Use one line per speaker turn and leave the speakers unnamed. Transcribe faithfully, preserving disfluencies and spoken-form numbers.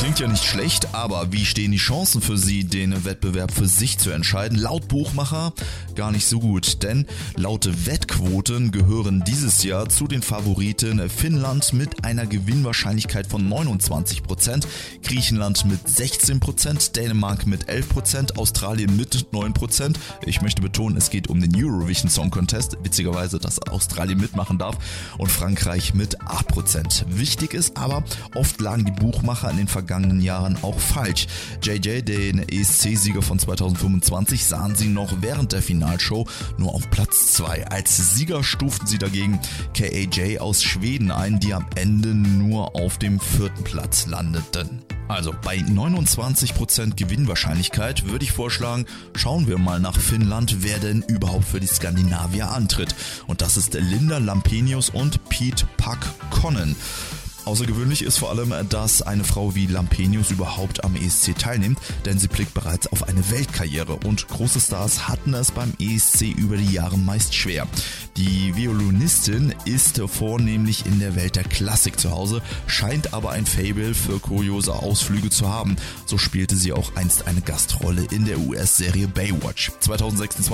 Klingt ja nicht schlecht, aber wie stehen die Chancen für sie, den Wettbewerb für sich zu entscheiden? Laut Buchmacher gar nicht so gut, denn laut Wettquoten gehören dieses Jahr zu den Favoriten Finnland mit einer Gewinnwahrscheinlichkeit von neunundzwanzig Prozent, Griechenland mit sechzehn Prozent, Dänemark mit elf Prozent, Australien mit neun Prozent. Ich möchte betonen, es geht um den Eurovision Song Contest, witzigerweise, dass Australien mitmachen darf, und Frankreich mit acht Prozent. Wichtig ist aber, oft lagen die Buchmacher in den vergangenen Jahren auch falsch. J J, den E S C-Sieger von zweitausendfünfundzwanzig, sahen sie noch während der Finalshow nur auf Platz zwei. Als Sieger stuften sie dagegen K A J aus Schweden ein, die am Ende nur auf dem vierten Platz landeten. Also bei neunundzwanzig Prozent Gewinnwahrscheinlichkeit würde ich vorschlagen, schauen wir mal nach Finnland, wer denn überhaupt für die Skandinavier antritt. Und das ist Linda Lampenius und Pete Pakkonen. Außergewöhnlich ist vor allem, dass eine Frau wie Lampenius überhaupt am E S C teilnimmt, denn sie blickt bereits auf eine Weltkarriere und große Stars hatten es beim E S C über die Jahre meist schwer. Die Violinistin ist vornehmlich in der Welt der Klassik zu Hause, scheint aber ein Faible für kuriose Ausflüge zu haben. So spielte sie auch einst eine Gastrolle in der U S-Serie Baywatch. zweitausendsechsundzwanzig